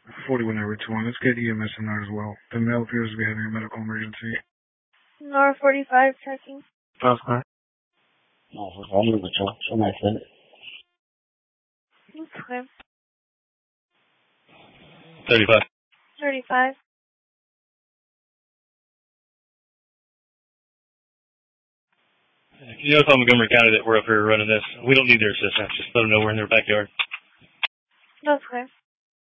41 over 21. Let's get EMS in there as well. The male appears to be having a medical emergency. Nora 45 checking. Okay. I'll move it, so nice, isn't it? Okay. 35. 35. If you know Montgomery County that we're up here running this, we don't need their assistance. Just let them know we're in their backyard. Okay.